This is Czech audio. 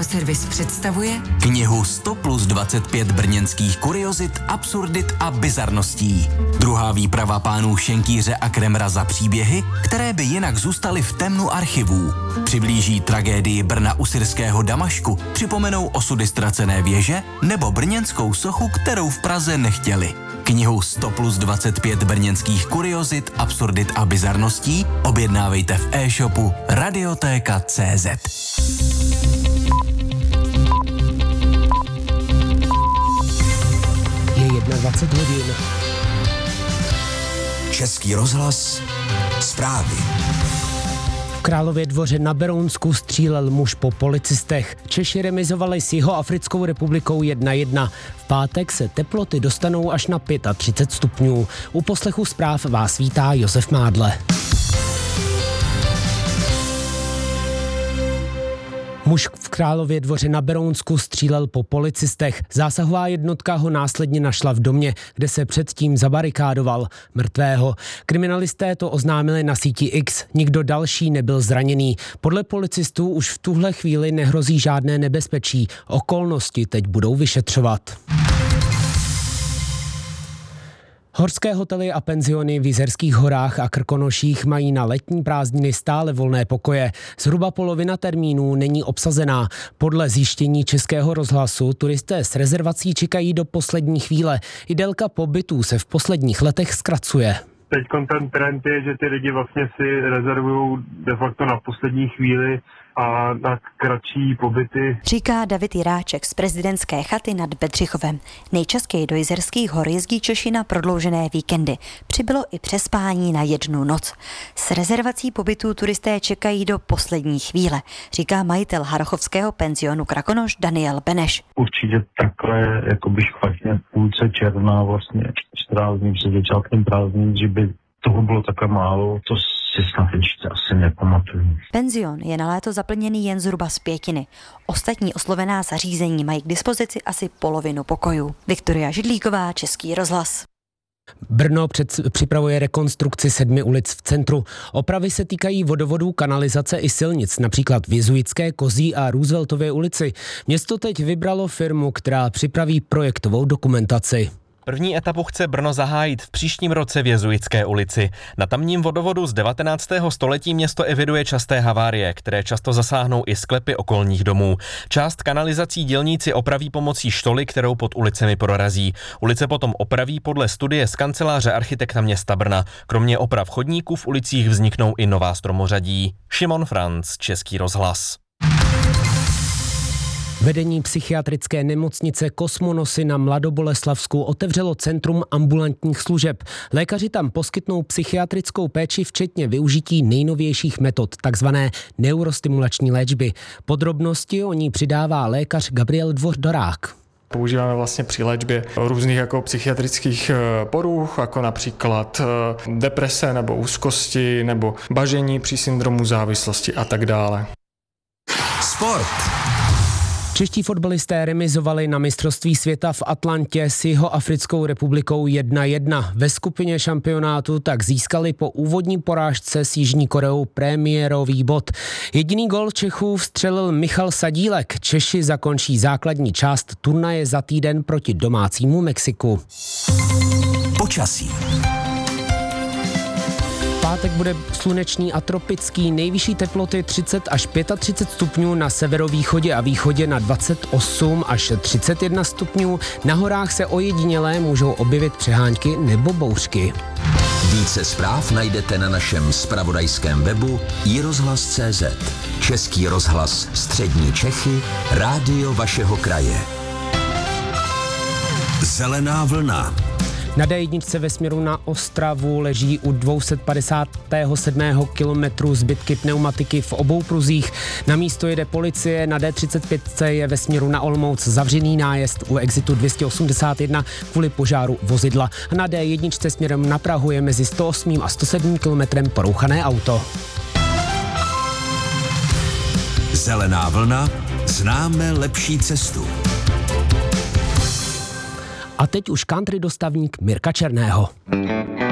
Audioservis představuje knihu 100 plus 25 brněnských kuriozit, absurdit a bizarností. Druhá výprava pánů Šenkýře a Kremra za příběhy, které by jinak zůstaly v temnu archivů. Přiblíží tragédii Brna u syrského Damašku, připomenou osudy ztracené věže nebo brněnskou sochu, kterou v Praze nechtěli. Knihu 100 plus 25 brněnských kuriozit, absurdit a bizarností objednávejte v e-shopu Radiotéka.cz. Je 21 hodin. Český rozhlas, zprávy. V Králově Dvoře na Berounsku střílel muž po policistech. Češi remizovali s Jihoafrickou republikou 1:1. V pátek se teploty dostanou až na 35 stupňů. U poslechu zpráv vás vítá Josef Mádle. Muž v Králově Dvoře na Berounsku střílel po policistech. Zásahová jednotka ho následně našla v domě, kde se předtím zabarikádoval mrtvého. Kriminalisté to oznámili na síti X. Nikdo další nebyl zraněný. Podle policistů už v tuhle chvíli nehrozí žádné nebezpečí. Okolnosti teď budou vyšetřovat. Horské hotely a penziony v Jizerských horách a Krkonoších mají na letní prázdniny stále volné pokoje. Zhruba polovina termínů není obsazená. Podle zjištění Českého rozhlasu turisté s rezervací čekají do poslední chvíle. I délka pobytů se v posledních letech zkracuje. Teď ten trend je, že ty lidi vlastně si rezervují de facto na poslední chvíli a na kratší pobyty. Říká David Jiráček z prezidentské chaty nad Bedřichovem. Nejčastěji do Jizerských hor jezdí Češi na prodloužené víkendy. Přibylo i přespání na jednu noc. S rezervací pobytů turisté čekají do poslední chvíle, říká majitel harochovského penzionu Krkonoš Daniel Beneš. Určitě takhle jakoby špatně v půlce června, vlastně 14 dní před začátkem prázdnin, že by toho bylo takhle málo, to si snad ještě asi nepamatuju. Penzion je na léto zaplněný jen zhruba z pětiny. Ostatní oslovená zařízení mají k dispozici asi polovinu pokojů. Viktoria Židlíková, Český rozhlas. Brno připravuje rekonstrukci 7 ulic v centru. Opravy se týkají vodovodů, kanalizace i silnic, například v Jezuitské, Kozí a Rooseveltově ulici. Město teď vybralo firmu, která připraví projektovou dokumentaci. První etapu chce Brno zahájit v příštím roce v Jezuitské ulici. Na tamním vodovodu z 19. století město eviduje časté havárie, které často zasáhnou i sklepy okolních domů. Část kanalizací dělníci opraví pomocí štoly, kterou pod ulicemi prorazí. Ulice potom opraví podle studie z kanceláře architekta města Brna. Kromě oprav chodníků v ulicích vzniknou i nová stromořadí. Šimon Franc, Český rozhlas. Vedení psychiatrické nemocnice Kosmonosy na Mladoboleslavsku otevřelo centrum ambulantních služeb. Lékaři tam poskytnou psychiatrickou péči včetně využití nejnovějších metod, takzvané neurostimulační léčby. Podrobnosti o ní přidává lékař Gabriel Dvořdorák. Používáme vlastně při léčbě různých jako psychiatrických poruch, jako například deprese nebo úzkosti nebo bažení při syndromu závislosti a tak dále. Sport. Čeští fotbalisté remizovali na mistrovství světa v Atlantě s Jihoafrickou republikou 1:1. Ve skupině šampionátu tak získali po úvodní porážce s Jižní Koreou premiérový bod. Jediný gól Čechů vstřelil Michal Sadílek. Češi zakončí základní část turnaje za týden proti domácímu Mexiku. Počasí. Pátek bude slunečný a tropický, nejvyšší teploty 30 až 35 stupňů, na severovýchodě a východě na 28 až 31 stupňů. Na horách se ojedinělé můžou objevit přehánky nebo bouřky. Více zpráv najdete na našem zpravodajském webu iRozhlas.cz. Český rozhlas Střední Čechy, rádio vašeho kraje. Zelená vlna. Na D1 ve směru na Ostravu leží u 257. kilometru zbytky pneumatiky v obou pruzích. Na místo jede policie, na D35 je ve směru na Olomouc zavřený nájezd u exitu 281 kvůli požáru vozidla. A na D1 směrem na Prahu je mezi 108 a 107 kilometrem porouchané auto. Zelená vlna, známe lepší cestu. A teď už country dostavník Mirka Černého.